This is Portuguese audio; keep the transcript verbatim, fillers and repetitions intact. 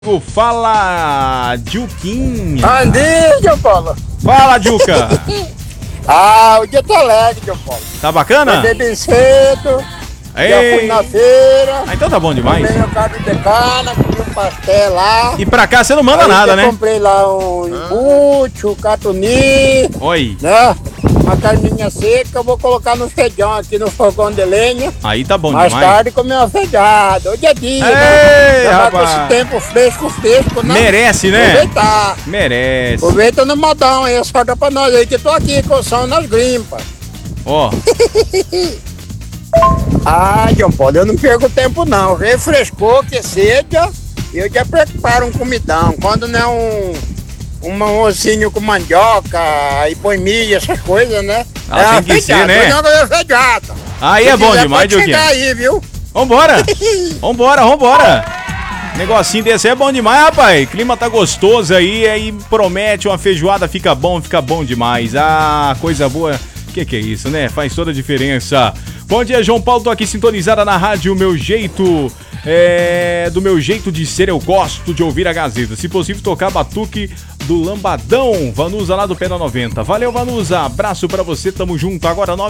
Fala, Dilquinha. Andi, João Paulo. Fala, Dilca. Ah, o dia tá alegre, João Paulo. Tá bacana? Acordei bem cedo. Ei. Já fui na feira. Ah, então tá bom demais. Comprei um carne de cana, comi um pastel lá. E pra cá você não manda Aí nada, eu né? Comprei lá um embute, um catuni, Oi. né? Uma carninha seca, eu vou colocar no feijão aqui no fogão de lenha. Aí tá bom Mais demais. tarde comer uma feijada. Hoje é dia, Ei, né? Já vai com rapaz. esse tempo fresco, fresco, né? Merece, né? Aproveitar. Merece. Aproveita no modão aí, sorte pra nós aí, que eu tô aqui coçando nas grimpas. Ó, Ah, João Paulo, eu não perco tempo não. Refrescou, que seja, eu já preparo um comidão. Quando não é um, um ossinho com mandioca, e põe milho, essas coisas, né? Ah, tem que uma ser, feijada. né? Hoje é uma feijada. aí Se é bom quiser, demais, pode chegar Dilquinha. aí, viu? Vambora. Vambora, vambora. Negocinho desse é bom demais, rapaz. Clima tá gostoso aí, aí promete uma feijoada, fica bom, fica bom demais. Ah, coisa boa. Que que é isso, né? Faz toda a diferença. Bom dia, João Paulo, tô aqui sintonizada na rádio Meu Jeito. É, do meu jeito de ser, eu gosto de ouvir a Gazeta. Se possível, tocar batuque do Lambadão. Vanusa lá do Pé da noventa. Valeu, Vanusa. Abraço pra você, tamo junto. Agora nove